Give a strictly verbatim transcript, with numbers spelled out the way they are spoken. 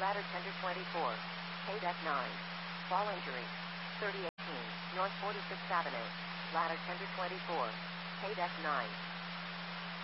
Ladder Tender twenty-four. K Deck nine. Fall injury. thirty eighteen, North forty-sixth Avenue. Ladder Tender twenty-four. K Deck nine.